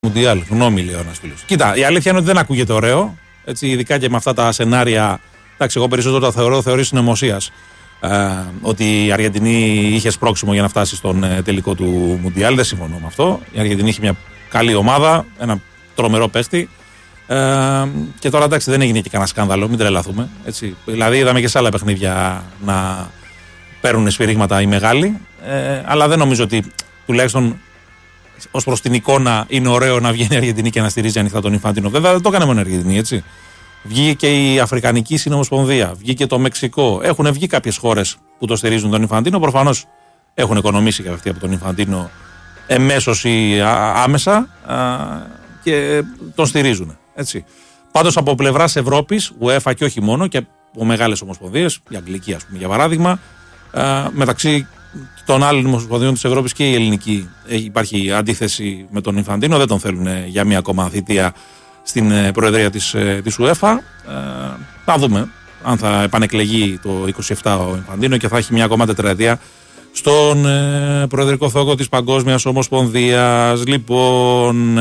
Μουντιάλ, γνώμη λέει ένας φίλος. Κοίτα, η αλήθεια είναι ότι δεν ακούγεται ωραίο. Έτσι, ειδικά και με αυτά τα σενάρια. Εντάξει, εγώ περισσότερο τα θεωρώ συνωμοσίας. Ότι η Αργεντινή είχε σπρώξιμο για να φτάσει στον τελικό του Μουντιάλ. Δεν συμφωνώ με αυτό. Η Αργεντινή είχε μια καλή ομάδα, ένα τρομερό παίχτη. Και τώρα εντάξει, δεν έγινε και κανένα σκάνδαλο, μην τρελαθούμε. Έτσι. Δηλαδή, είδαμε και σε άλλα παιχνίδια να παίρνουν σφυρίγματα οι μεγάλοι. Αλλά δεν νομίζω ότι τουλάχιστον ως προς την εικόνα είναι ωραίο να βγαίνει η Αργεντινή και να στηρίζει ανοιχτά τον Ινφαντίνο. Βέβαια δεν το έκανε μόνο η Αργεντινή, έτσι. Βγήκε και η Αφρικανική Συνομοσπονδία, βγήκε το Μεξικό. Έχουν βγει κάποιες χώρες που το στηρίζουν τον Ινφαντίνο. Προφανώς έχουν οικονομήσει και αυτοί από τον Ινφαντίνο εμέσως ή άμεσα και τον στηρίζουν. Έτσι. Πάντως από πλευράς Ευρώπης, UEFA και όχι μόνο, και από μεγάλες ομοσπονδίες, η Αγγλική ας πούμε για παράδειγμα, μεταξύ των άλλων ομοσπονδίων της Ευρώπης και η ελληνική υπάρχει αντίθεση με τον Ινφαντίνο, δεν τον θέλουν για μία ακόμα θητεία στην προεδρία της UEFA. Θα δούμε αν θα επανεκλεγεί το 27 ο Ινφαντίνο και θα έχει μία ακόμα τετραετία στον προεδρικό θόκο της Παγκόσμιας Ομοσπονδίας. Λοιπόν,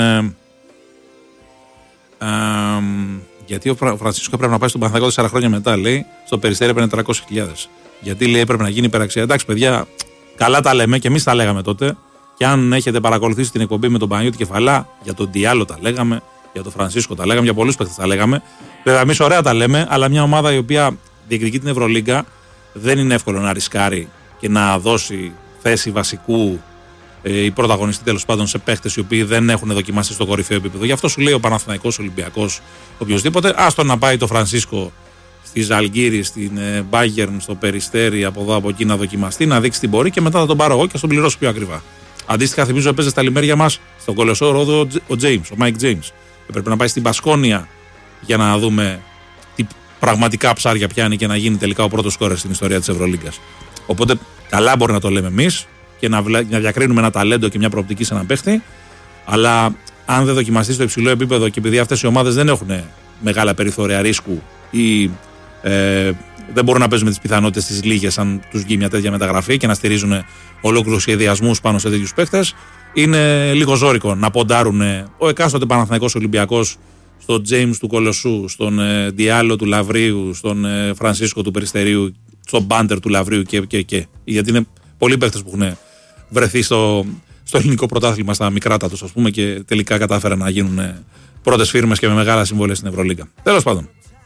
γιατί ο Φρανσίσκο πρέπει να πάει στον Παναθηναϊκό 4 χρόνια μετά, λέει, στο Περιστέρι έπαιρνε 300.000. Γιατί λέει έπρεπε να γίνει υπεραξία. Εντάξει, παιδιά, καλά τα λέμε και εμείς τα λέγαμε τότε. Και αν έχετε παρακολουθήσει την εκπομπή με τον Παναγιώτη Κεφαλά, για τον Διάλο τα λέγαμε, για τον Φρανσίσκο τα λέγαμε, για πολλούς παίκτες τα λέγαμε. Βέβαια, εμείς ωραία τα λέμε, αλλά μια ομάδα η οποία διεκδικεί την Ευρωλίγκα δεν είναι εύκολο να ρισκάρει και να δώσει θέση βασικού ή πρωταγωνιστή τέλος πάντων σε παίχτες οι οποίοι δεν έχουν δοκιμάσει στο κορυφαίο επίπεδο. Γι' αυτό σου λέει ο Παναθηναϊκός, Ολυμπιακός, οποιοδήποτε, άστο να πάει το Φρανσίσκο στη Ζαλγκύρη, στην Μπάγερν, στο Περιστέρι, από εδώ από εκεί να δοκιμαστεί, να δείξει την πορεία και μετά θα τον πάρω εγώ και θα τον πληρώσω πιο ακριβά. Αντίστοιχα, θυμίζω έπαιζε στα λιμέρια μας στον Κολοσσό Ρόδο ο Μάικ Τζέιμς. Έπρεπε να πάει στην Μπασκόνια για να δούμε τι πραγματικά ψάρια πιάνει και να γίνει τελικά ο πρώτος σκόρερ στην ιστορία της Ευρωλίγκας. Οπότε καλά μπορεί να το λέμε εμείς και να διακρίνουμε ένα ταλέντο και μια προοπτική σε έναν παίχτη, αλλά αν δεν δοκιμαστεί στο υψηλό επίπεδο και επειδή αυτές οι ομάδες δεν έχουν μεγάλα περιθώρια ρίσκου ή δεν μπορούν να παίζουν με τις πιθανότητες τις λίγες αν τους βγει μια τέτοια μεταγραφή και να στηρίζουν ολόκληρους σχεδιασμούς πάνω σε τέτοιους παίχτες, είναι λίγο ζώρικο να ποντάρουν ο εκάστοτε Παναθηναϊκός Ολυμπιακός στον Τζέιμς του Κολοσσού, στον Διάλο του Λαβρίου, στον Φρανσίσκο του Περιστερίου, στον Μπάντερ του Λαβρίου και. Γιατί είναι πολλοί παίχτες που έχουν βρεθεί στο ελληνικό πρωτάθλημα στα μικρά τους, ας πούμε, και τελικά κατάφεραν να γίνουν πρώτες φίρμες και με μεγάλα συμβόλαια στην Ευρωλίγκα. Τέλος πάντων.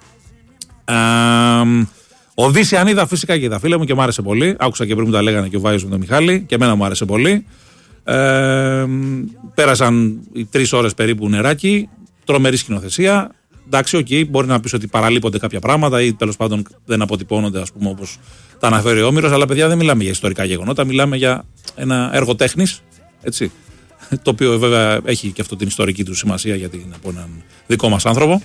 Ο Δύση Ανίδα φυσικά και είδα, φίλε μου, και μου άρεσε πολύ. Άκουσα και πριν μου τα λέγανε και ο Βάιος με τον Μιχάλη, και εμένα μου άρεσε πολύ. Πέρασαν 3 ώρες περίπου νεράκι, τρομερή σκηνοθεσία. Εντάξει, okay, μπορεί να πεις ότι παραλείπονται κάποια πράγματα ή τέλος πάντων δεν αποτυπώνονται, ας πούμε, όπως τα αναφέρει ο Όμηρος, αλλά παιδιά δεν μιλάμε για ιστορικά γεγονότα, μιλάμε για ένα έργο τέχνης, έτσι, το οποίο βέβαια έχει και αυτό την ιστορική του σημασία γιατί είναι από έναν δικό μας άνθρωπο.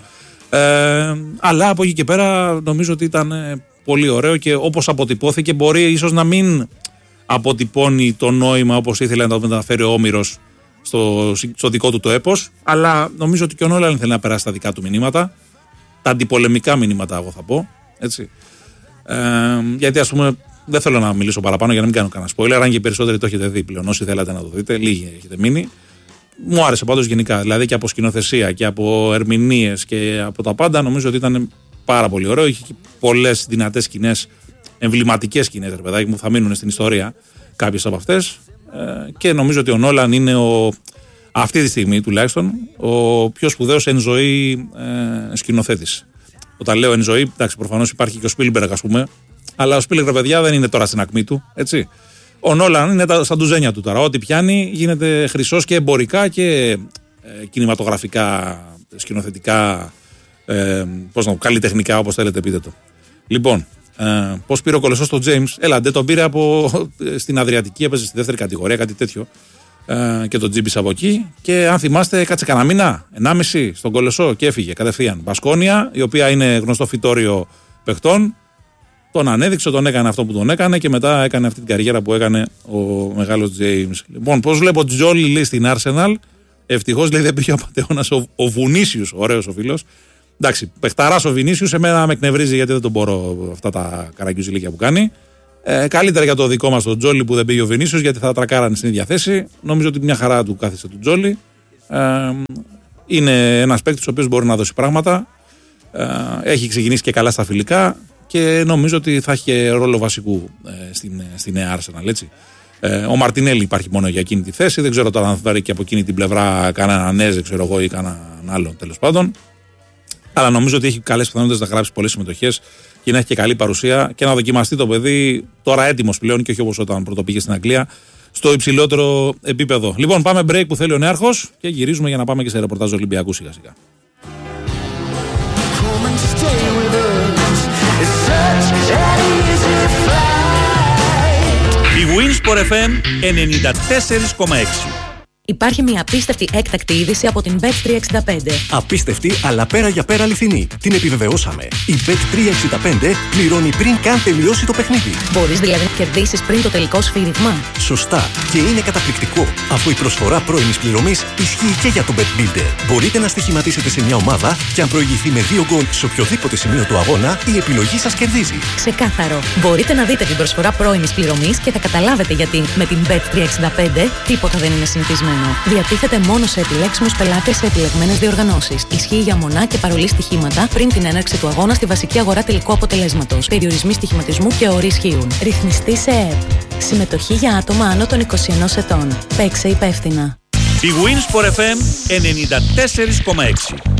Αλλά από εκεί και πέρα νομίζω ότι ήταν πολύ ωραίο και όπως αποτυπώθηκε μπορεί ίσως να μην αποτυπώνει το νόημα όπως ήθελε να το μεταφέρει ο Όμηρος στο δικό του το έπος, αλλά νομίζω ότι και ο Νόλαν θέλει να περάσει τα δικά του μηνύματα, τα αντιπολεμικά μηνύματα, εγώ θα πω, έτσι. Γιατί ας πούμε δεν θέλω να μιλήσω παραπάνω για να μην κάνω κανένα spoiler, αν και οι περισσότεροι το έχετε δει πλέον, όσοι θέλατε να το δείτε, λίγοι έχετε μείνει. Μου άρεσε πάντως γενικά, δηλαδή και από σκηνοθεσία και από ερμηνείες και από τα πάντα, νομίζω ότι ήταν πάρα πολύ ωραίο. Είχε πολλές δυνατές σκηνές, εμβληματικές σκηνές, ρε παιδάκι μου, θα μείνουν στην ιστορία κάποιες από αυτές. Και νομίζω ότι ο Νόλαν είναι αυτή τη στιγμή τουλάχιστον ο πιο σπουδαίος εν ζωή σκηνοθέτης. Όταν λέω εν ζωή, εντάξει, προφανώς υπάρχει και ο Σπίλμπεργκ, ας πούμε, αλλά ο Σπίλμπεργκ, παιδιά, δεν είναι τώρα στην ακμή του, έτσι. Ο Νόλαν είναι στα ντουζένια του τώρα. Ό,τι πιάνει γίνεται χρυσός και εμπορικά και κινηματογραφικά, σκηνοθετικά, καλλιτεχνικά, όπως θέλετε πείτε το. Λοιπόν, πώς πήρε ο Κολοσσός τον Τζέιμς? Έλαντε, τον πήρε στην Αδριατική, έπαιζε στη δεύτερη κατηγορία, κάτι τέτοιο. Και τον τζίμπησε από εκεί. Και αν θυμάστε, κάτσε κανένα μήνα, 1,5 στον Κολοσσό και έφυγε κατευθείαν. Μπασκόνια, η οποία είναι γνωστό φυτόριο παιχτών. Τον ανέδειξε, τον έκανε αυτό που τον έκανε και μετά έκανε αυτή την καριέρα που έκανε ο μεγάλος Τζέιμς. Λοιπόν, πώς βλέπω Τζόλι, λέει, στην Arsenal. Ευτυχώς, λέει, δεν πήγε ο απατεώνας ο Βουνίσιους, ωραίος ο φίλος. Εντάξει, παιχταράς ο Βινίσιους, εμένα με εκνευρίζει γιατί δεν τον μπορώ αυτά τα καραγκιουζιλίκια που κάνει. Καλύτερα για το δικό μας τον Τζόλι που δεν πήγε ο Βινίσιους γιατί θα τρακάρανε στην ίδια θέση. Νομίζω ότι μια χαρά του κάθισε του Τζόλι. Είναι ένας παίκτης ο οποίος μπορεί να δώσει πράγματα. Έχει ξεκινήσει και καλά στα φιλικά και νομίζω ότι θα έχει και ρόλο βασικού στη νέα Arsenal, έτσι. Ο Μαρτινέλη υπάρχει μόνο για εκείνη τη θέση. Δεν ξέρω τώρα αν θα πάρει και από εκείνη την πλευρά κανέναν Νέζε, ξέρω εγώ, ή κανέναν άλλον τέλος πάντων. Αλλά νομίζω ότι έχει καλές πιθανότητες να γράψει πολλές συμμετοχές και να έχει και καλή παρουσία και να δοκιμαστεί το παιδί τώρα έτοιμος πλέον και όχι όπως όταν πρώτο πήγε στην Αγγλία, στο υψηλότερο επίπεδο. Λοιπόν, πάμε break που θέλει ο Νέαρχος και γυρίζουμε για να πάμε και σε ρεπορτάζ Ολυμπιακού σιγά σιγά. Η Winsport FM 94,6. Υπάρχει μια απίστευτη έκτακτη είδηση από την Bet365. Απίστευτη, αλλά πέρα για πέρα αληθινή. Την επιβεβαιώσαμε. Η Bet365 πληρώνει πριν καν τελειώσει το παιχνίδι. Μπορείς δηλαδή να κερδίσεις πριν το τελικό σφύριγμα. Σωστά. Και είναι καταπληκτικό, αφού η προσφορά πρώιμης πληρωμής ισχύει και για το Bet Builder. Μπορείτε να στοιχηματίσετε σε μια ομάδα και αν προηγηθεί με 2 γκολ σε οποιοδήποτε σημείο του αγώνα, η επιλογή σας κερδίζει. Ξεκάθαρο. Μπορείτε να δείτε την προσφορά πρώιμης πληρωμής και θα καταλάβετε γιατί με την Bet365 τίποτα δεν είναι συνηθισμένο. Διατίθεται μόνο σε επιλέξιμους πελάτες σε επιλεγμένες διοργανώσεις. Ισχύει για μονά και παρολί στοιχήματα πριν την έναρξη του αγώνα στη βασική αγορά τελικού αποτελέσματος. Περιορισμοί στοιχηματισμού και όροι ισχύουν. Ρυθμιστή σε ΕΕΠ. Συμμετοχή για άτομα άνω των 21 ετών. Παίξε υπεύθυνα. Η Winsport FM 94,6.